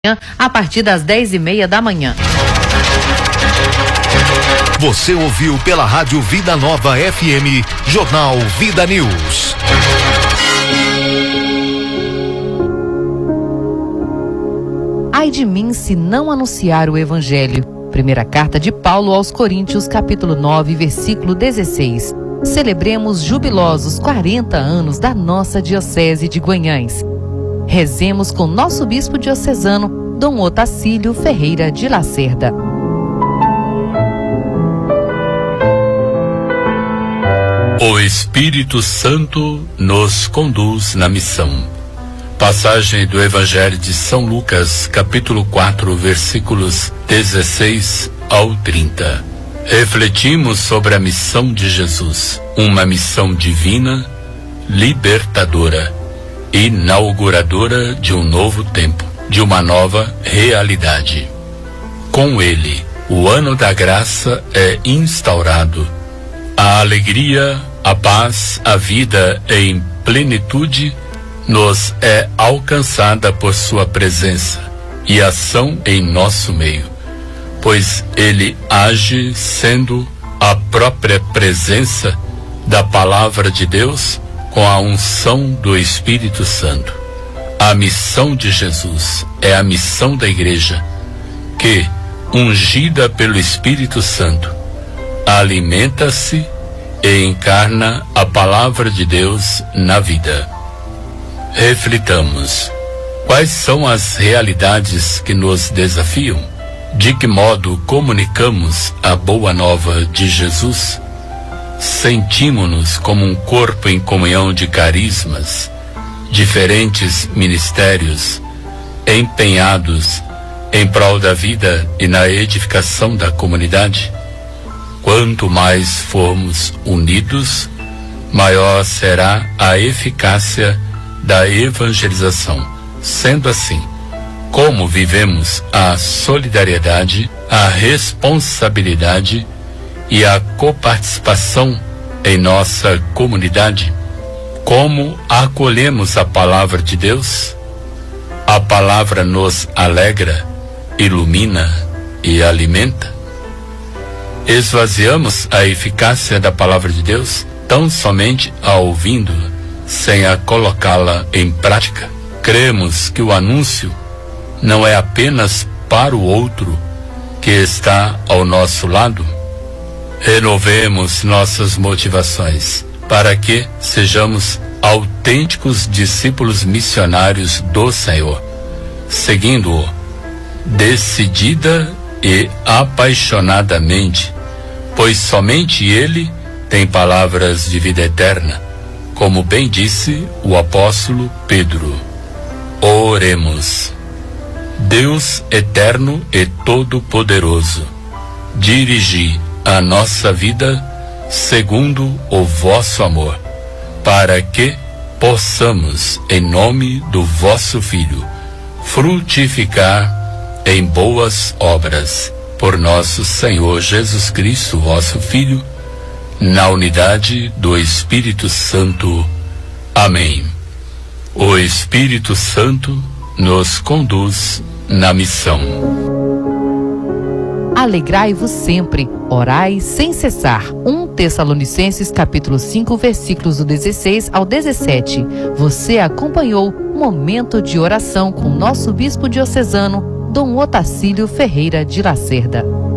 a partir das 10h30 da manhã. Você ouviu pela Rádio Vida Nova FM, Jornal Vida News. Ai de mim se não anunciar o Evangelho. Primeira carta de Paulo aos Coríntios, capítulo 9, versículo 16. Celebremos jubilosos 40 anos da nossa Diocese de Guanhães. Rezemos com nosso bispo diocesano, Dom Otacílio Ferreira de Lacerda. O Espírito Santo nos conduz na missão. Passagem do Evangelho de São Lucas, capítulo 4, versículos 16 ao 30. Refletimos sobre a missão de Jesus, uma missão divina, libertadora, inauguradora de um novo tempo, de uma nova realidade. Com ele, o ano da graça é instaurado. A alegria, a paz, a vida em plenitude nos é alcançada por sua presença e ação em nosso meio, pois ele age sendo a própria presença da Palavra de Deus com a unção do Espírito Santo. A missão de Jesus é a missão da Igreja, que, ungida pelo Espírito Santo, alimenta-se e encarna a Palavra de Deus na vida. Reflitamos. Quais são as realidades que nos desafiam? De que modo comunicamos a boa nova de Jesus? Sentimos-nos como um corpo em comunhão de carismas, diferentes ministérios, empenhados em prol da vida e na edificação da comunidade? Quanto mais formos unidos, maior será a eficácia da evangelização. Sendo assim, como vivemos a solidariedade, a responsabilidade e a coparticipação em nossa comunidade? Como acolhemos a palavra de Deus? A palavra nos alegra, ilumina e alimenta? Esvaziamos a eficácia da palavra de Deus tão somente a ouvindo, sem a colocá-la em prática? Cremos que o anúncio não é apenas para o outro que está ao nosso lado? Renovemos nossas motivações para que sejamos autênticos discípulos missionários do Senhor, seguindo-o decidida e apaixonadamente, pois somente Ele tem palavras de vida eterna, como bem disse o apóstolo Pedro. Oremos. Deus eterno e todo-poderoso, dirigi a nossa vida segundo o vosso amor, para que possamos, em nome do vosso Filho, frutificar em boas obras, por nosso Senhor Jesus Cristo, vosso Filho, na unidade do Espírito Santo. Amém. O Espírito Santo nos conduz na missão. Alegrai-vos sempre, orai sem cessar. 1 Tessalonicenses capítulo 5, versículos do 16 ao 17. Você acompanhou Momento de Oração com nosso bispo diocesano, Dom Otacílio Ferreira de Lacerda.